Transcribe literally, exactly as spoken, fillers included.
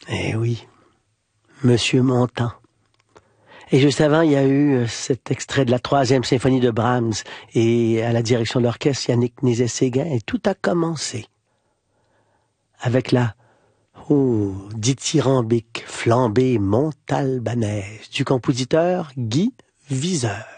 Eh oui, Monsieur Montand. Et juste avant, il y a eu cet extrait de la troisième symphonie de Brahms et à la direction de l'orchestre, Yannick Nézet-Séguin, et tout a commencé avec la oh, dithyrambique flambée montalbanaise du compositeur Guy Viseur.